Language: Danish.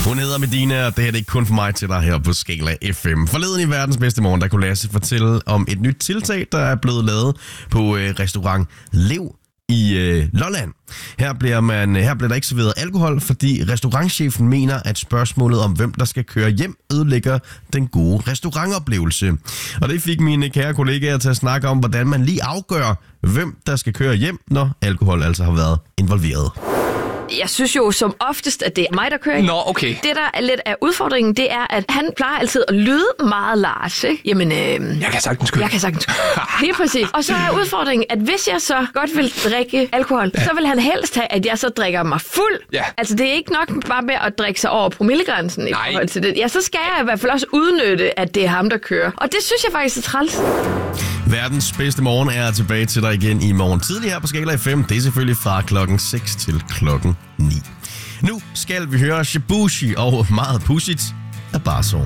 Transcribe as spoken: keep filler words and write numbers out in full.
Hun hedder Medina, og det her det er ikke kun for mig til dig her på Skala F M. Forleden i verdens bedste morgen, der kunne Lasse fortælle om et nyt tiltag, der er blevet lavet på øh, restaurant Lev i øh, Lolland. Her bliver, man, her bliver der ikke serveret alkohol, fordi restaurantchefen mener, at spørgsmålet om, hvem der skal køre hjem, ødelægger den gode restaurantoplevelse. Og det fik mine kære kollegaer til at snakke om, hvordan man lige afgør, hvem der skal køre hjem, når alkohol altså har været involveret. Jeg synes jo som oftest, at det er mig, der kører. Nå, okay. Det, der er lidt af udfordringen, det er, at han plejer altid at lyde meget Lars, ikke? Jamen, øh, Jeg kan sagtens køre. jeg kan sagtens lige præcis. Og så er udfordringen, at hvis jeg så godt vil drikke alkohol, ja. så vil han helst have, at jeg så drikker mig fuld. Ja. Altså, det er ikke nok bare med at drikke sig over promillegrænsen i Nej. forhold til det. Ja, så skal jeg i hvert fald også udnytte, at det er ham, der kører. Og det synes jeg faktisk er træls. Verdens bedste morgen er tilbage til dig igen i morgen tidlig her på Skala F M. Det er selvfølgelig fra klokken seks til klokken ni. Nu skal vi høre Shibushi og meget pudsigt af Barso.